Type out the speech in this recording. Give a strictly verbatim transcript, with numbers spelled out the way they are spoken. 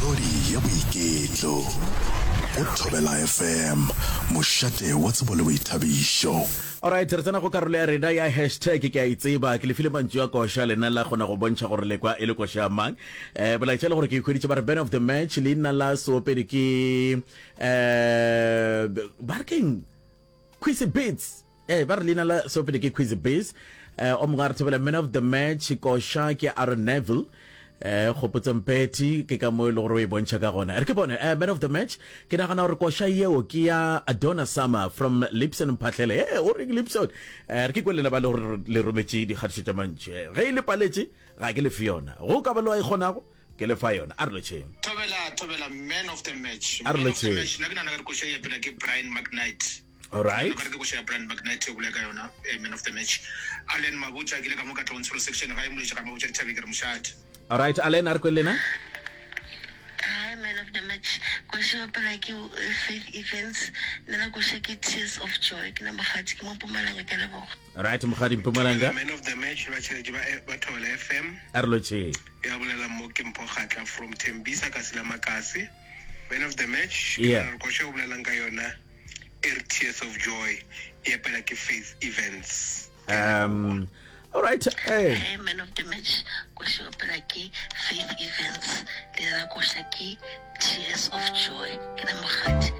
Histori ya boiketlo o Thobela F M mošate wa tsebo le boithabišo. Alright, re tsena go karolo ya rena ya hashtag ke a itseba ke le file mantsi wa kosha lena la gona go bontsha gore le kwa e le kosha mang eh bela itse le gore ke khweditse ba Ben of the Match le nna la soopedi ke eh barking quiz bits eh ba re lena la soopedi ke quiz bits eh o mongwe a re tsebela Man of the Match kosha ke Aaron Neville eh khopotseng peti ke ka mo le gore e bontsha ka gona re ke bone eh Man of the Match ke nagana gore kosha yeo ke ya Adona Summer from Lipson Mphatlele eh o ring Lipson eh re ke kwele ba le le rometsi di khatse tsa mantse ge ile paletse ga ke le Fiona go ka ba lo e gonago ke le fa yona a re le tsheng Thobela Thobela Man of the Match a re le tsheng nna ke nana ka kosha ya pela ke Brian McKnight. All right. Ka ke kosha ya Brian McKnight go le ka yona Man of the Match Allen Mabotja ke le ka mo ka transfer section ga e mo le ka mo botsa dithabe ke re moshate. All right, Alena re kwelena Hi, Man of the Match. Kosha pa like you faith events. Nana kosha ke Tears of Joy. Ke namba khati ke mo Mpumalanga ke lebo. All right, Mkhadi Mpumalanga Man of the Match ba tshele ba ba Thobela F M a re le tsheng ya bolela mo ke mpo khatla from Tembisa ka sila makasi. Man of the Match Yeah. kosha o bolela ka yona Tears of Joy ya pela ke faith events. um all right hey Hi, Man of the Match. Kosha pa like faith events. Nana kosha ke Tears of Joy. Ke namba khati